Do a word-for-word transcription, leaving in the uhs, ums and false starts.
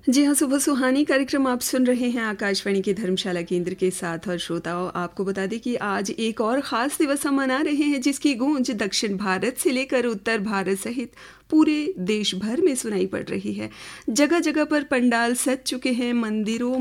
जी हाँ, सुबह सुहानी कार्यक्रम आप सुन रहे हैं आकाशवाणी के धर्मशाला केंद्र के साथ। और श्रोताओं, आपको बता दें कि आज एक और ख़ास दिवस हम मना रहे हैं जिसकी गूंज दक्षिण भारत से लेकर उत्तर भारत सहित पूरे देश भर में सुनाई पड़ रही है। जगह जगह पर पंडाल सज चुके हैं, मंदिरों